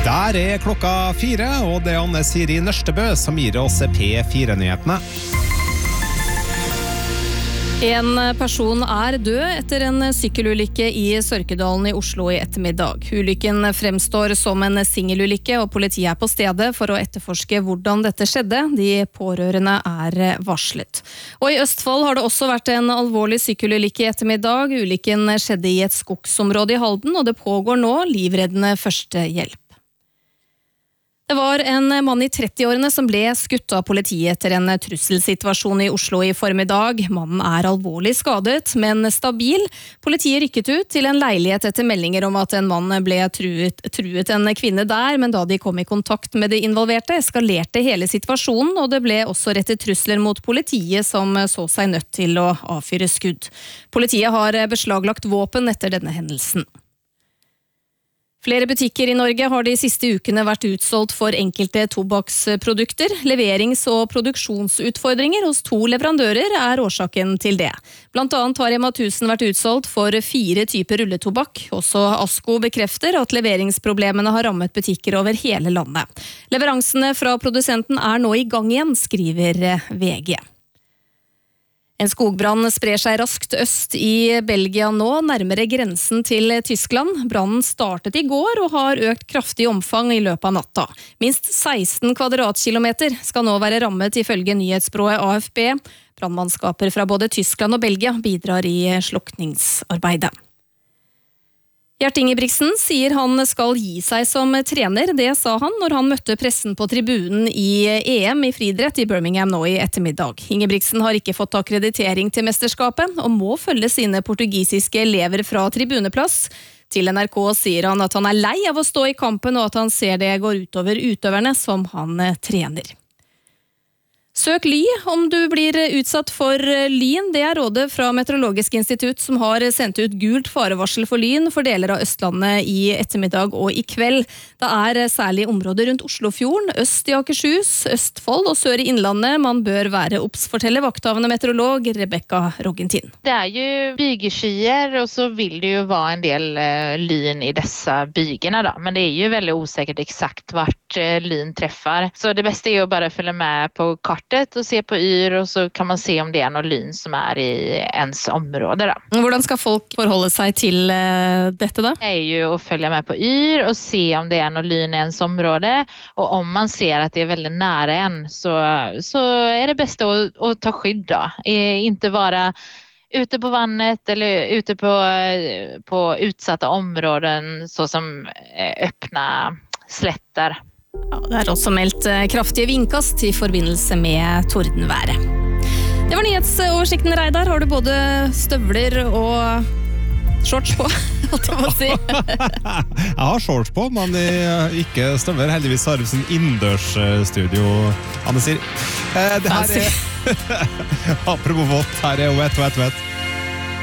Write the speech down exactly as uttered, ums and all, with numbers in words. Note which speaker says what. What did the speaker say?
Speaker 1: Der er klokka fire, og det er Anne Siri Nørstebø som gir oss P fire-nyhetene.
Speaker 2: En person er død etter en sykkelulykke i Sørkedalen i Oslo i ettermiddag. Ulykken fremstår som en singelulykke, og politiet er på stedet for å etterforske hvordan dette skjedde. De pårørende er varslet. Og i Østfold har det også vært en alvorlig sykkelulykke i ettermiddag. Ulykken skjedde i et skogsområde i Halden, og det pågår nå livreddende førstehjelp. Det var en mann i trettiårene som ble skutt av politiet etter en trusselsituasjon i Oslo i formiddag. Mannen er alvorlig skadet, men stabil. Politiet rykket ut til en leilighet etter meldinger om at en mann ble truet, truet en kvinne der, men da de kom i kontakt med de involverte, eskalerte hele situasjonen, og det ble også rettet trusler mot politiet som så seg nødt til å avfyre skudd. Politiet har beslaglagt våpen etter denne hendelsen. Flere butikker i Norge har de siste ukene vært utsolgt for enkelte tobakksprodukter. Leverings- og produksjonsutfordringer hos to leverandører er årsaken til det. Blant annet har Rema tusen vært utsolgt for fire typer rulletobakk. Også Asko bekrefter at leveringsproblemene har rammet butikker over hele landet. Leveransene fra produsenten er nå i gang igjen, skriver V G. En skogbrann sprer seg raskt øst i Belgia nå, nærmere grensen til Tyskland. Brannen startet i går og har økt kraftig omfang i løpet av natta. Minst seksten kvadratkilometer skal nå være rammet ifølge nyhetsbyrået A F P. Brannmannskaper fra både Tyskland og Belgia bidrar i slukningsarbeidet. Gjert Ingebrigtsen sier han skal gi seg som trener. Det sa han når han møtte pressen på tribunen i E M i friidrett i Birmingham nå i ettermiddag. Ingebrigtsen har ikke fått akkreditering til mesterskapet, og må følge sine portugisiske elever fra tribuneplass. Til N R K sier han at han er lei av å stå i kampen, og at han ser det går utover utøverne som han trener. Søk ly om du blir utsatt for lyn. Det er rådet fra Meteorologisk institutt som har sendt ut gult farevarsel for lyn for deler av Østlandet i ettermiddag og i kveld. Det er særlig områder rundt Oslofjorden, øst i Akershus, Østfold og sør i Innlandet man bør være obs, forteller vakthavende meteorolog Rebecca Roggentin.
Speaker 3: Det er jo bygeskyer, og så vil det jo være en del eh, lyn i disse bygene da. Men det er jo veldig usikkert eksakt vart eh, lyn treffer. Så det beste er jo bare å følge med på kartet og se på yr, og så kan man se om det er noe lyn som er i ens område da.
Speaker 2: Hvordan skal folk forholde seg til uh, dette da?
Speaker 3: Det er jo å følge med på yr og se om det er noe lyn i ens område, og om man ser at det er veldig nære en, så, så er det beste å, å ta skydd da. Eh, ikke være ute på vannet eller ute på, på utsatte områden, så som öppna sletter.
Speaker 2: Ja, det er også meldt kraftige vindkast i forbindelse med tordenværet. Det var nyhetsoversikten, Reidar. Har du både støvler og shorts på? Jeg må si.
Speaker 1: Jeg har shorts på, men ikke støvler. Heldigvis har du sin innendørsstudio, Anne Siri. Det her er... Apropos vått, her er jo vet, vet, vet.